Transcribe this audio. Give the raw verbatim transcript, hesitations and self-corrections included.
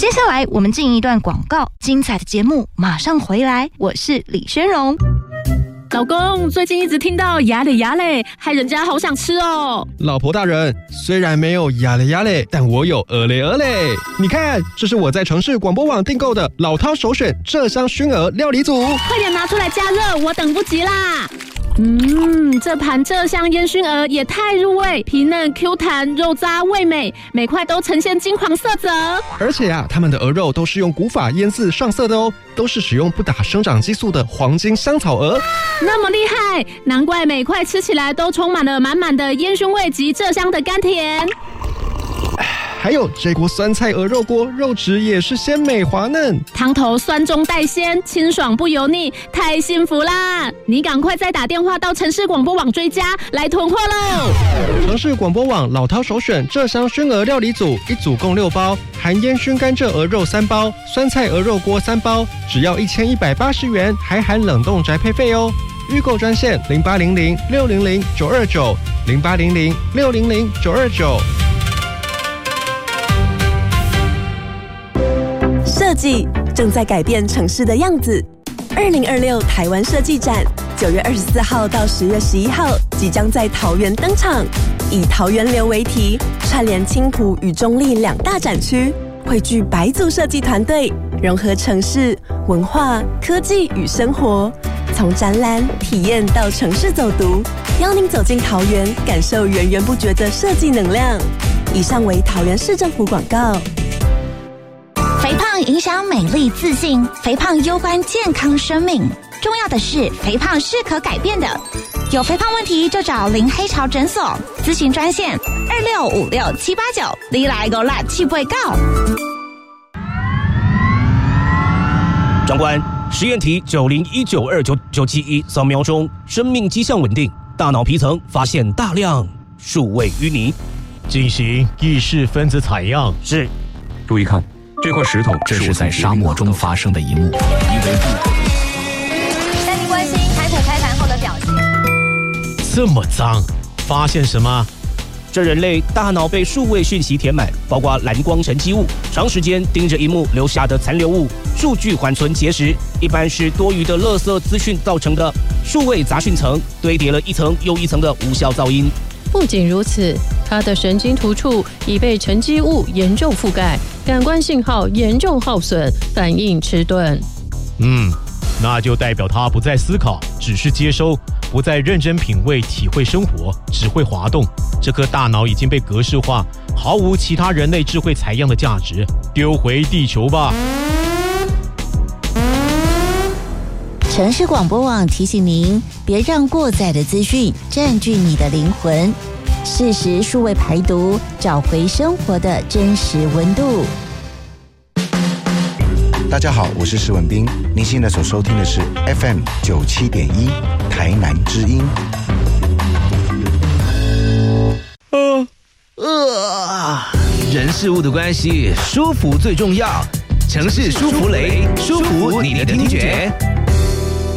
接下来我们进一段广告，精彩的节目马上回来，我是李宣荣。 老公，最近一直听到牙嘞牙嘞，害人家好想吃哦。 老婆大人，虽然没有牙嘞牙嘞，但我有鹅嘞鹅嘞。你看，这是我在城市广播网订购的老饕首选麝香熏鹅料理组， 快点拿出来加热，我等不及啦。嗯，这盘麝香烟熏鹅也太入味，皮嫩 Q 弹，肉渣味美，每块都呈现金黄色泽。 而且啊，他们的鹅肉都是用古法腌制上色的哦，都是使用不打生长激素的黄金香草鹅。 那么厉害，难怪每块吃起来都充满了满满的烟熏味及麝香的甘甜。 还有这锅酸菜鹅肉锅，肉质也是鲜美滑嫩， 汤头酸中带鲜，清爽不油腻，太幸福啦！你赶快再打电话到城市广播网追加来囤货喽！ 城市广播网老饕首选麝香熏鹅料理组，一组共六包，含烟熏甘蔗鹅肉三包，酸菜鹅肉锅三包，只要一千一百八十元，还含冷冻宅配费哦。预购专线零八零零六零零九二九零八零零六零零九二九。 设计正在改变城市的样子。二零二六台湾设计展，九月二十四号到十月十一号即将在桃园登场，以桃园流为题，串联青埔与中壢两大展区，汇聚百组设计团队，融合城市文化、科技与生活，从展览体验到城市走读，邀您走进桃园，感受源源不绝的设计能量。以上为桃园市政府广告。 肥胖影响美丽自信，肥胖攸关健康生命。重要的是，肥胖是可改变的。有肥胖问题就找林黑潮诊所，咨询专线二六五六七八九，你来个辣气未告。 长官，实验题九零一九二九九七一扫描中，生命迹象稳定，大脑皮层发现大量数位淤泥， 进行意识分子采样。 是。 注意看。这块石头， 这是在沙漠中发生的一幕。 带您关心台股开盘后的表现。 这么脏，发现什么？ 这人类大脑被数位讯息填满，包括蓝光沉积物，长时间盯着萤幕留下的残留物，数据缓存结实，一般是多余的垃圾资讯造成的。数位杂讯层堆叠了一层又一层的无效噪音。 不仅如此，它的神经突触已被沉积物严重覆盖，感官信号严重耗损，反应迟钝。 嗯，那就代表他不再思考，只是接收，不再认真品味、体会生活，只会滑动。这颗大脑已经被格式化，毫无其他人类智慧采样的价值，丢回地球吧。 城市广播网提醒您，别让过载的资讯占据你的灵魂，适时数位排毒，找回生活的真实温度。 大家好，我是施文彬，您现在所收听的是 F M 九七点一台南之音。 呃呃，人事物的关系，舒服最重要。城市舒服雷，舒服你的听觉。